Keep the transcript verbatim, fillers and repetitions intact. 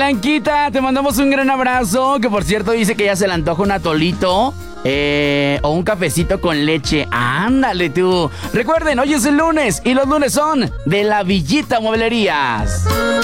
Blanquita, te mandamos un gran abrazo, que por cierto dice que ya se le antoja un atolito eh, o un cafecito con leche. Ándale tú. Recuerden, hoy es el lunes y los lunes son de La Villita Mueblerías.